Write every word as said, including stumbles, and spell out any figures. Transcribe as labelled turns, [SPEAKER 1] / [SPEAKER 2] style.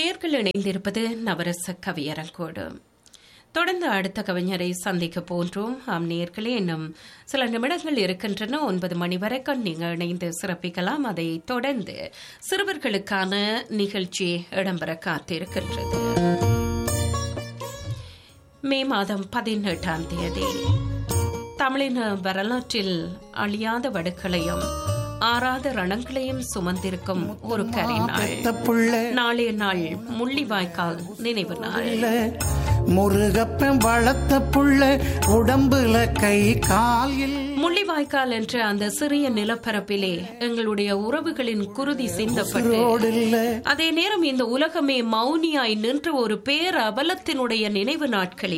[SPEAKER 1] நேர்கள் இணைந்திருப்பது நவரச கவியரங்கோடு. தொடர்ந்து அடுத்த கவிஞரை சந்திக்க போன்றோம். ஆம் நேர்களே, இன்னும் சில நிமிடங்கள் இருக்கின்றன. ஒன்பது மணி வரைக்கும் நீங்கள் இணைந்து சிறப்பிக்கலாம். அதை தொடர்ந்து சிறுவர்களுக்கான நிகழ்ச்சி இடம்பெற காத்திருக்கின்றது. மே மாதம் பதினெட்டாம் தேதி தமிழின வரலாற்றில் அழியாத வடுக்களையும் ஆறாத ரணங்களையும் சுமந்திருக்கும் ஒரு கரிநாள். நாளைய நாள் முள்ளிவாய்க்கால் நினைவு நாள்.
[SPEAKER 2] முருகப்பன் வளர்த்த புள்ள உடம்புல கை காலில்.
[SPEAKER 1] முள்ளிவாய்க்கால் என்ற அந்த சிறிய நிலப்பரப்பிலே எங்களுடைய உறவுகளின் குருதி சிந்தப்பட்டு, அதே நேரம் இந்த உலகமே மௌனியாய் நின்று ஒரு பேர் அபலத்தினுடைய நினைவு நாட்களை